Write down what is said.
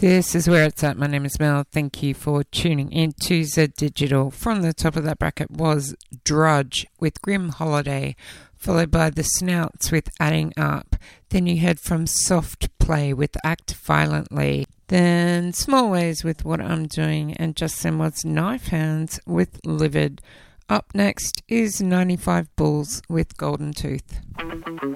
This is where it's at. My name is Mel. Thank you for tuning in to Z Digital. From the top of that bracket was Drudge with Grim Holiday, followed by The Snouts with Adding Up. Then you heard from Soft Play with Act Violently. Then Small Ways with What I'm Doing, and just then was Knife Hands with Livid. Up next is 95 Bulls with Golden Tooth.